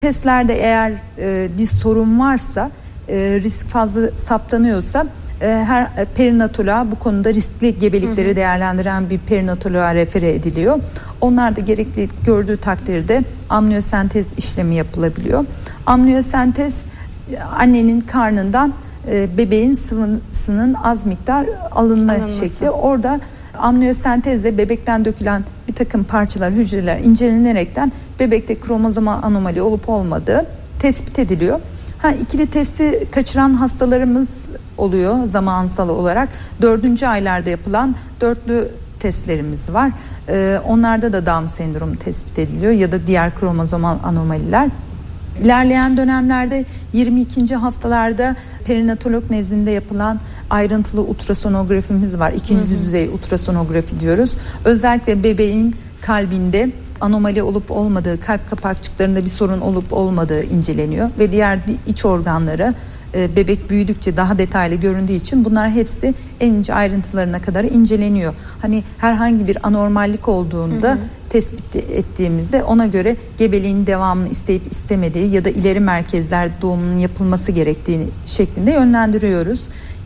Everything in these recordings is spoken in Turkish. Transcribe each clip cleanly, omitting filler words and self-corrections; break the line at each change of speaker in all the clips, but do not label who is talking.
Testlerde eğer bir sorun varsa, risk fazla saptanıyorsa her perinatoloğa, bu konuda riskli gebelikleri değerlendiren bir perinatoloğa refere ediliyor. Onlar da gerekli gördüğü takdirde amniyosentez işlemi yapılabiliyor. Amniyosentez, annenin karnından bebeğin sıvısının az miktar alınması şekli. Orada amniyosentezle bebekten dökülen bir takım parçalar, hücreler incelenerekten bebekte kromozomal anomali olup olmadığı tespit ediliyor. İkili testi kaçıran hastalarımız oluyor zamansal olarak. 4. aylarda yapılan dörtlü testlerimiz var. Onlarda da Down sendromu tespit ediliyor ya da diğer kromozomal anomaliler. İlerleyen dönemlerde 22. haftalarda perinatolog nezdinde yapılan ayrıntılı ultrasonografimiz var. İkinci düzey ultrasonografi diyoruz. Özellikle bebeğin kalbinde anomali olup olmadığı, kalp kapakçıklarında bir sorun olup olmadığı inceleniyor ve diğer iç organları bebek büyüdükçe daha detaylı göründüğü için bunlar hepsi en ince ayrıntılarına kadar inceleniyor. Herhangi bir anormallik olduğunda tespit ettiğimizde ona göre gebeliğin devamını isteyip istemediği ya da ileri merkezler doğumunun yapılması gerektiğini şeklinde yönlendiriyoruz.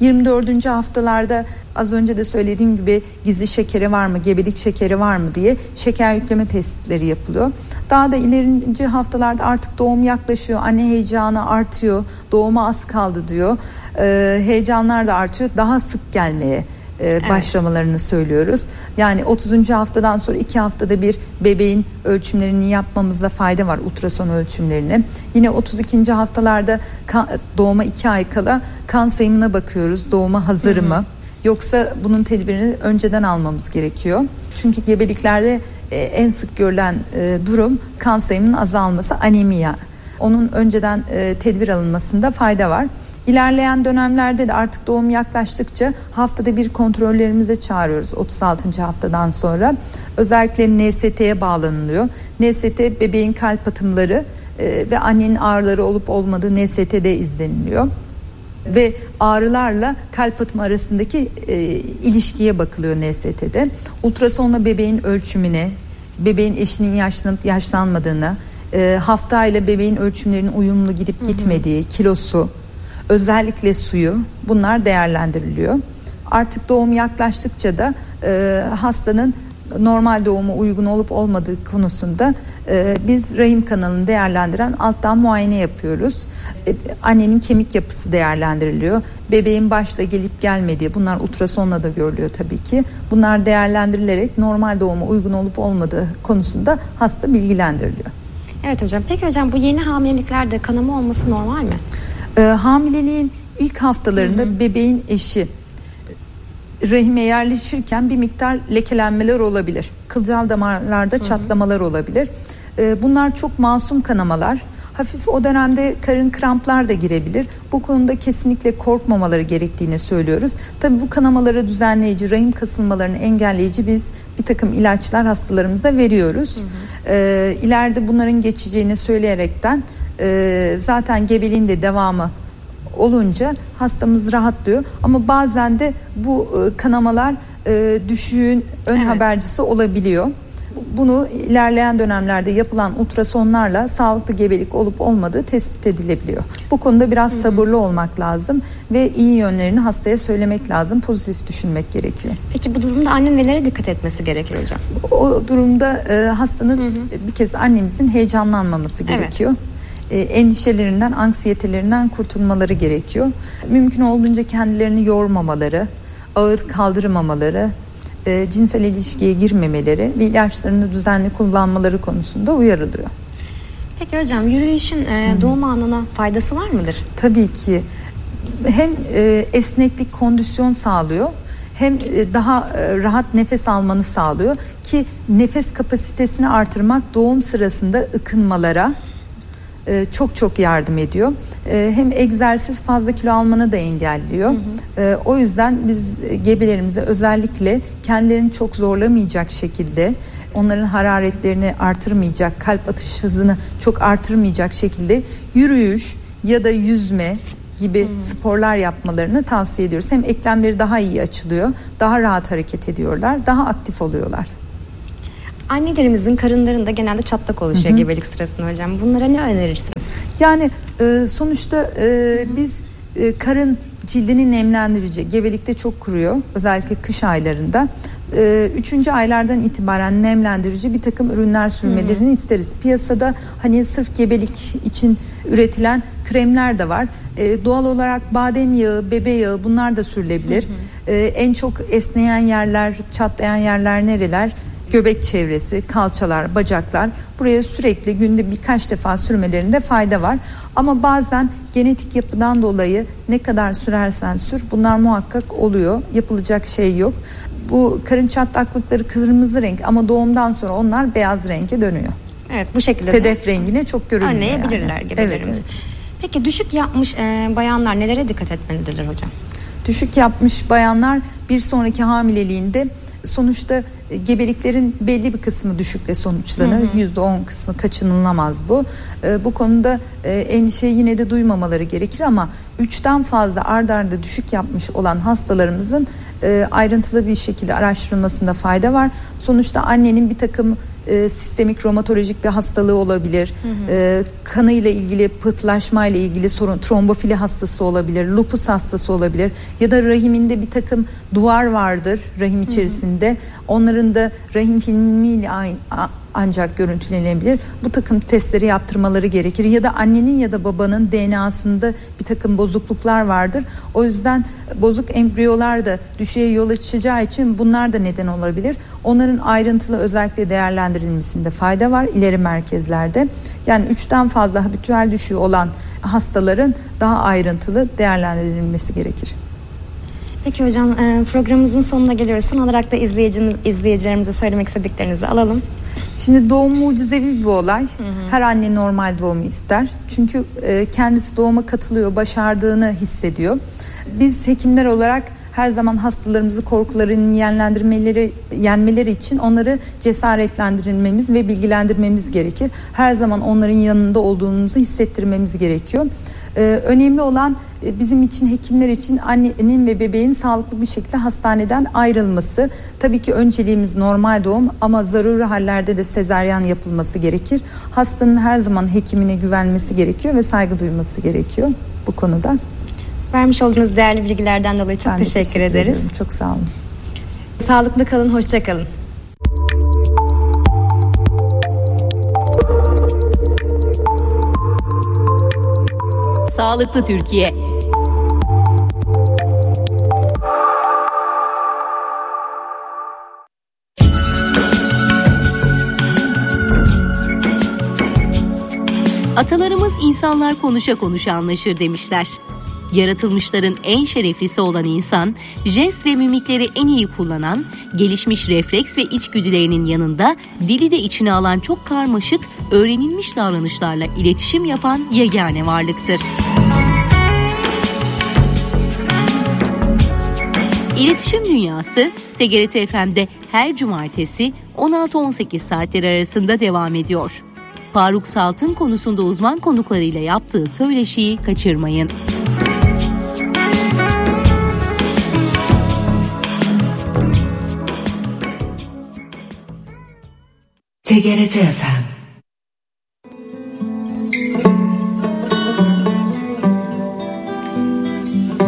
24. haftalarda az önce de söylediğim gibi gizli şekeri var mı, gebelik şekeri var mı diye şeker yükleme testleri yapılıyor. Daha da ileri haftalarda artık doğum yaklaşıyor, anne heyecanı artıyor, doğuma az kaldı diyor. Heyecanlar da artıyor, daha sık gelmeye başlamalarını söylüyoruz. Yani 30. haftadan sonra 2 haftada bir bebeğin ölçümlerini yapmamızda fayda var, ultrason ölçümlerini. Yine 32. haftalarda doğuma 2 ay kala kan sayımına bakıyoruz. Doğuma hazır mı? Yoksa bunun tedbirini önceden almamız gerekiyor. Çünkü gebeliklerde en sık görülen durum kan sayımının azalması, anemiya. Onun önceden tedbir alınmasında fayda var. İlerleyen dönemlerde de artık doğum yaklaştıkça haftada bir kontrollerimize çağırıyoruz 36. haftadan sonra. Özellikle NST'ye bağlanılıyor. NST bebeğin kalp atımları ve annenin ağrıları olup olmadığı NST'de izleniliyor. Ve ağrılarla kalp atımı arasındaki ilişkiye bakılıyor NST'de. Ultrasonla bebeğin ölçümüne, bebeğin eşinin yaşlanıp yaşlanmadığını, haftayla bebeğin ölçümlerinin uyumlu gidip gitmediği, kilosu, özellikle suyu, bunlar değerlendiriliyor. Artık doğum yaklaştıkça da hastanın normal doğuma uygun olup olmadığı konusunda biz rahim kanalını değerlendiren alttan muayene yapıyoruz. Annenin kemik yapısı değerlendiriliyor. Bebeğin başta gelip gelmediği, bunlar ultrasonla da görülüyor tabii ki. Bunlar değerlendirilerek normal doğuma uygun olup olmadığı konusunda hasta bilgilendiriliyor.
Evet hocam. Peki hocam, bu yeni hamileliklerde kanama olması normal mi?
Hamileliğin ilk haftalarında bebeğin eşi rahime yerleşirken bir miktar lekelenmeler olabilir. Kılcal damarlarda çatlamalar olabilir. Bunlar çok masum kanamalar. Hafif o dönemde karın kramplar da girebilir. Bu konuda kesinlikle korkmamaları gerektiğini söylüyoruz. Tabii bu kanamaları düzenleyici, rahim kasılmalarını engelleyici biz bir takım ilaçlar hastalarımıza veriyoruz. İleride bunların geçeceğini söyleyerekten zaten gebeliğin de devamı olunca hastamız rahatlıyor. Ama bazen de bu kanamalar düşüğün ön habercisi olabiliyor. Bunu ilerleyen dönemlerde yapılan ultrasonlarla sağlıklı gebelik olup olmadığı tespit edilebiliyor. Bu konuda biraz sabırlı olmak lazım ve iyi yönlerini hastaya söylemek lazım. Pozitif düşünmek gerekiyor.
Peki bu durumda anne nelere dikkat etmesi gerekiyor hocam?
O durumda hastanın bir kez annemizin heyecanlanmaması gerekiyor. Endişelerinden, anksiyetelerinden kurtulmaları gerekiyor. Mümkün olduğunca kendilerini yormamaları, ağır kaldırmamaları, cinsel ilişkiye girmemeleri ve ilaçlarını düzenli kullanmaları konusunda uyarılıyor.
Peki hocam, yürüyüşün doğum anına faydası var mıdır?
Tabii ki. Hem esneklik, kondisyon sağlıyor, hem daha rahat nefes almanı sağlıyor ki nefes kapasitesini artırmak doğum sırasında ıkınmalara çok yardım ediyor. Hem egzersiz fazla kilo almanı da engelliyor. O yüzden biz gebelerimize özellikle kendilerini çok zorlamayacak şekilde, onların hararetlerini artırmayacak, kalp atış hızını çok artırmayacak şekilde yürüyüş ya da yüzme gibi sporlar yapmalarını tavsiye ediyoruz. Hem eklemleri daha iyi açılıyor, daha rahat hareket ediyorlar, daha aktif oluyorlar.
Annelerimizin karınlarında genelde çatlak oluşuyor gebelik sırasında hocam. Bunlara ne önerirsiniz?
Yani sonuçta biz karın cildini nemlendirici, gebelikte çok kuruyor, özellikle kış aylarında. 3. aylardan itibaren nemlendirici bir takım ürünler sürmelerini isteriz. Piyasada hani sırf gebelik için üretilen kremler de var. Doğal olarak badem yağı, bebe yağı, bunlar da sürülebilir. En çok esneyen yerler, çatlayan yerler nereler? Göbek çevresi, kalçalar, bacaklar. Buraya sürekli günde birkaç defa sürmelerinde fayda var. Ama bazen genetik yapıdan dolayı ne kadar sürersen sür, bunlar muhakkak oluyor. Yapılacak şey yok. Bu karın çatlaklıkları kırmızı renk ama doğumdan sonra onlar beyaz renge dönüyor.
Evet, bu şekilde
sedef rengine çok görünüyor.
Önleyebilirler
yani.
gebelerimiz.
Evet.
Peki düşük yapmış bayanlar nelere dikkat etmelidirler hocam?
Düşük yapmış bayanlar bir sonraki hamileliğinde sonuçta gebeliklerin belli bir kısmı düşükle sonuçlanır. %10 kısmı kaçınılamaz bu. Bu konuda endişe yine de duymamaları gerekir ama 3'ten fazla ard arda düşük yapmış olan hastalarımızın ayrıntılı bir şekilde araştırılmasında fayda var. Sonuçta annenin bir takım sistemik romatolojik bir hastalığı olabilir. Kanıyla ilgili, pıhtılaşma ile ilgili sorun, trombofili hastası olabilir, lupus hastası olabilir ya da rahiminde bir takım duvar vardır rahim içerisinde. Onların da rahim filmiyle ancak görüntülenebilir. Bu takım testleri yaptırmaları gerekir. Ya da annenin ya da babanın DNA'sında bir takım bozukluklar vardır. O yüzden bozuk embriyolar da düşüğe yol açacağı için bunlar da neden olabilir. Onların ayrıntılı özellikle değerlendirilmesinde fayda var ileri merkezlerde. Yani 3'ten fazla habitüel düşüğü olan hastaların daha ayrıntılı değerlendirilmesi gerekir.
Peki hocam, programımızın sonuna geliyoruz. Son olarak da izleyicilerimize söylemek istediklerinizi alalım.
Şimdi doğum mucizevi bir olay. Her anne normal doğumu ister. Çünkü kendisi doğuma katılıyor, başardığını hissediyor. Biz hekimler olarak her zaman hastalarımızı korkularını yenmeleri için onları cesaretlendirmemiz ve bilgilendirmemiz gerekir. Her zaman onların yanında olduğumuzu hissettirmemiz gerekiyor. Önemli olan bizim için, hekimler için annenin ve bebeğin sağlıklı bir şekilde hastaneden ayrılması. Tabii ki önceliğimiz normal doğum ama zaruri hallerde de sezaryen yapılması gerekir. Hastanın her zaman hekimine güvenmesi gerekiyor ve saygı duyması gerekiyor bu konuda.
Vermiş olduğunuz değerli bilgilerden dolayı çok teşekkür ederiz.
Ederim. Çok sağ olun.
Sağlıklı kalın, hoşça kalın.
Sağlıklı Türkiye. Atalarımız insanlar konuşa konuşa anlaşır demişler. Yaratılmışların en şereflisi olan insan, jest ve mimikleri en iyi kullanan, gelişmiş refleks ve içgüdülerinin yanında dili de içine alan çok karmaşık, öğrenilmiş davranışlarla iletişim yapan yegane varlıktır. İletişim Dünyası, TGRT FM'de her cumartesi 16-18 saatleri arasında devam ediyor. Faruk Salt'ın konusunda uzman konuklarıyla yaptığı söyleşiyi kaçırmayın.
TGRT FM